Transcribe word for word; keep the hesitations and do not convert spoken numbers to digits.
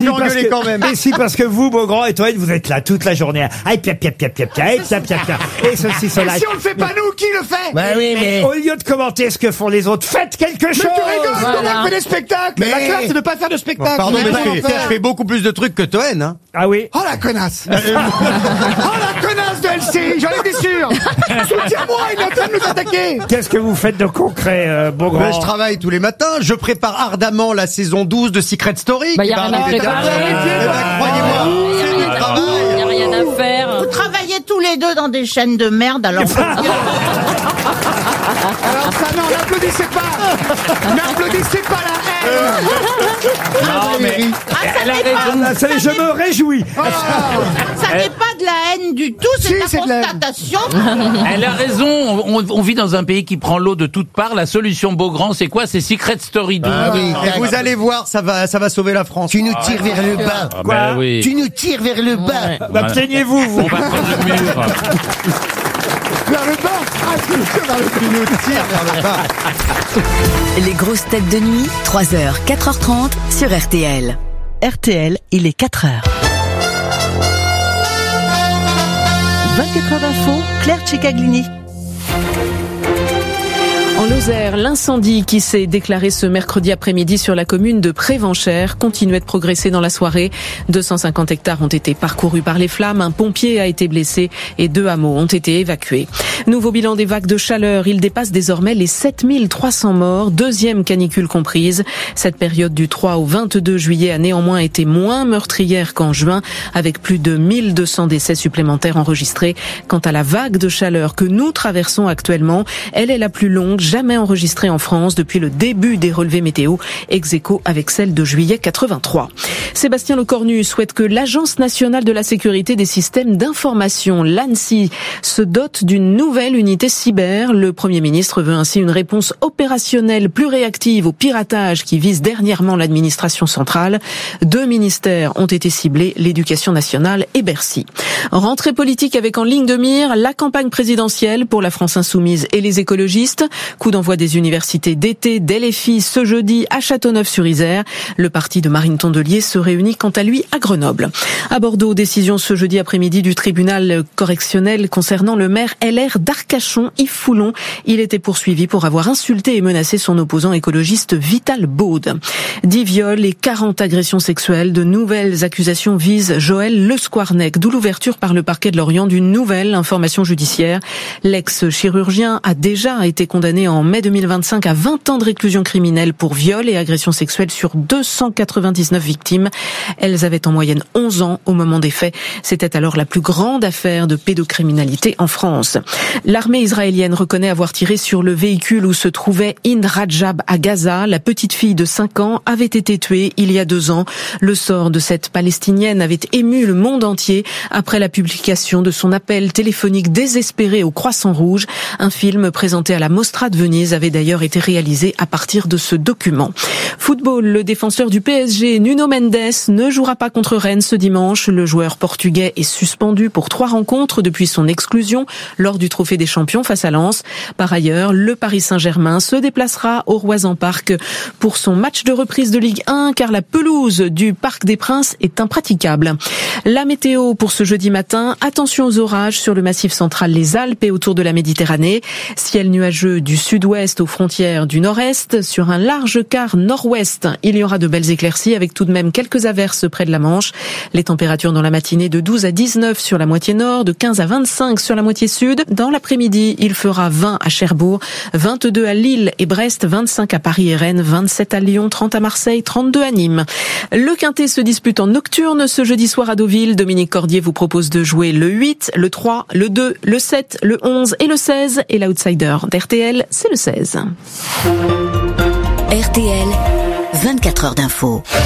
fait engueuler que, quand même. mais si, parce que vous, Beaugrand et Toen, vous êtes là toute la journée. Aïe, pia, pia, pia, pia, pia, aïe, pia, pia, pia. Et ceci, cela. Et si on le fait pas nous, qui le fait? Bah oui, mais... Au lieu de commenter ce que font les autres, faites quelque chose! Mais tu rigoles, Voilà. on fait des spectacles! Mais- La classe, c'est de pas faire de spectacle! Pardon, mais Mais je fais, comment faire je fais beaucoup plus de trucs que Toen, hein. Ah oui? Oh la connasse! Oh la connasse de L C I, j'en étais sûr! Soutiens-moi, il est en train de nous attaquer! Qu'est-ce que vous faites de concret, euh, Beaugrand? Ben, je travaille tous les matins. Je prépare ardemment la saison douze de Secret Story. Bah, qui y a va rien à arriver préparer. très vite. Eh ben, croyez-moi, c'est du Il travail. n'y a rien à faire. Vous travaillez tous les deux dans des chaînes de merde, alors... Alors ça, non, n'applaudissez pas! N'applaudissez pas la haine! Non, mais... Ah, ça n'est pas, Ah, ça y est, je me réjouis. ça n'est pas de la haine du tout, c'est Si, de la c'est de la haine. constatation. Elle a raison, on, on vit dans un pays qui prend l'eau de toutes parts. La solution Beaugrand, c'est quoi? C'est Secret Story douze. Ah oui, Et vous allez voir, ça va, ça va sauver la France. tu nous tires vers le bas. Ah, bah oui. Tu nous tires vers le bas. Bah, plaignez-vous, vous. On va prendre le mur. Vers le bas! Ah, c'est vers le bas! Tu nous tires vers le bas. Les grosses têtes de nuit, trois heures, quatre heures trente sur R T L. R T L, il est quatre heures. vingt-quatre heures d'info, Claire Cicaglini. En Lozère, l'incendie qui s'est déclaré ce mercredi après-midi sur la commune de Prévenchères continuait de progresser dans la soirée. deux cent cinquante hectares ont été parcourus par les flammes, un pompier a été blessé et deux hameaux ont été évacués. Nouveau bilan des vagues de chaleur, il dépasse désormais les sept mille trois cents morts, deuxième canicule comprise. Cette période du trois au vingt-deux juillet a néanmoins été moins meurtrière qu'en juin, avec plus de mille deux cents décès supplémentaires enregistrés. Quant à la vague de chaleur que nous traversons actuellement, elle est la plus longue jamais enregistrée en France depuis le début des relevés météo, ex aequo avec celle de juillet quatre-vingt-trois. Sébastien Lecornu souhaite que l'Agence nationale de la sécurité des systèmes d'information, l'ANSSI, se dote d'une nouvelle unité cyber. Le Premier ministre veut ainsi une réponse opérationnelle plus réactive au piratage qui vise dernièrement l'administration centrale. Deux ministères ont été ciblés, l'Éducation nationale et Bercy. Rentrée politique avec en ligne de mire la campagne présidentielle pour la France insoumise et les écologistes. Coup d'envoi des universités d'été dès les filles ce jeudi à Châteauneuf-sur-Isère. Le parti de Marine Tondelier se réunit quant à lui à Grenoble. À Bordeaux, décision ce jeudi après-midi du tribunal correctionnel concernant le maire L R d'Arcachon, Yves Foulon. Il était poursuivi pour avoir insulté et menacé son opposant écologiste Vital Baude. dix viols et quarante agressions sexuelles. De nouvelles accusations visent Joël Le Squarnec, d'où l'ouverture par le parquet de Lorient d'une nouvelle information judiciaire. L'ex-chirurgien a déjà été condamné en mai deux mille vingt-cinq à vingt ans de réclusion criminelle pour viol et agression sexuelle sur deux cent quatre-vingt-dix-neuf victimes. Elles avaient en moyenne onze ans au moment des faits. C'était alors la plus grande affaire de pédocriminalité en France. L'armée israélienne reconnaît avoir tiré sur le véhicule où se trouvait Hind Rajab à Gaza. La petite fille de cinq ans avait été tuée il y a deux ans. Le sort de cette Palestinienne avait ému le monde entier après la publication de son appel téléphonique désespéré au Croissant Rouge. Un film présenté à la Mostra de Venise avait d'ailleurs été réalisé à partir de ce document. Football, le défenseur du P S G, Nuno Mendes, ne jouera pas contre Rennes ce dimanche. Le joueur portugais est suspendu pour trois rencontres depuis son exclusion lors du Trophée des Champions face à Lens. Par ailleurs, le Paris Saint-Germain se déplacera au Roison Park pour son match de reprise de Ligue un car la pelouse du Parc des Princes est impraticable. La météo pour ce jeudi matin, attention aux orages sur le massif central, les Alpes et autour de la Méditerranée. Ciel nuageux du sud-ouest aux frontières du nord-est. Sur un large quart nord-ouest, il y aura de belles éclaircies avec tout de même quelques averses près de la Manche. Les températures dans la matinée de douze à dix-neuf sur la moitié nord, de quinze à vingt-cinq sur la moitié sud. Dans l'après-midi, il fera vingt à Cherbourg, vingt-deux à Lille et Brest, vingt-cinq à Paris et Rennes, vingt-sept à Lyon, trente à Marseille, trente-deux à Nîmes. Le Quintet se dispute en nocturne ce jeudi soir à Deauville. Dominique Cordier vous propose de jouer le huit, le trois, le deux, le sept, le onze et le seize. Et l'outsider d'R T L, c'est le seize. R T L, vingt-quatre heures d'info.